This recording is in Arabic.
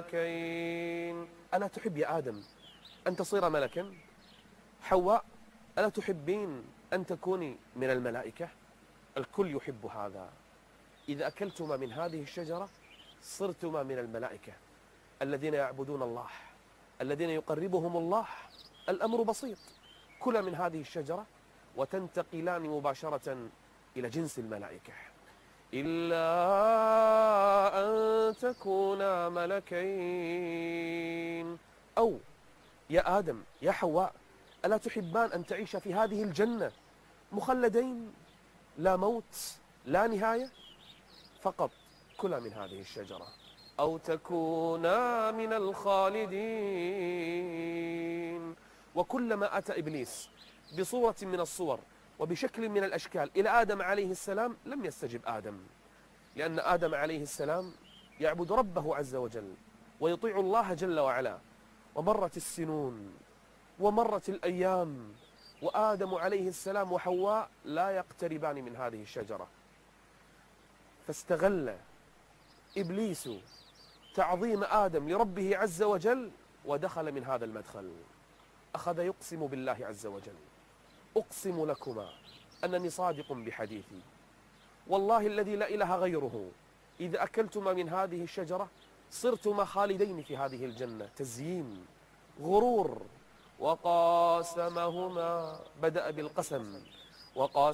ملكين. ألا تحب يا آدم أن تصير ملكا؟ حواء، ألا تحبين أن تكوني من الملائكة؟ الكل يحب هذا. إذا أكلتما من هذه الشجرة صرتما من الملائكة الذين يعبدون الله، الذين يقربهم الله. الأمر بسيط، كلا من هذه الشجرة وتنتقلان مباشرة إلى جنس الملائكة، إلا أن تكونا ملكين. أو يا آدم يا حواء، ألا تحبان أن تعيش في هذه الجنة مخلدين، لا موت لا نهاية؟ فقط كلا من هذه الشجرة أو تكونا من الخالدين. وكلما أتى إبليس بصورة من الصور وبشكل من الأشكال إلى آدم عليه السلام لم يستجب آدم، لأن آدم عليه السلام يعبد ربه عز وجل ويطيع الله جل وعلا. ومرت السنون ومرت الأيام وآدم عليه السلام وحواء لا يقتربان من هذه الشجرة، فاستغل إبليس تعظيم آدم لربه عز وجل ودخل من هذا المدخل. أخذ يقسم بالله عز وجل: أقسم لكما أنني صادق بحديثي، والله الذي لا إله غيره، إذا أكلتما من هذه الشجرة صرتما خالدين في هذه الجنة. تزيين، غرور. وقاسمهما، بدأ بالقسم،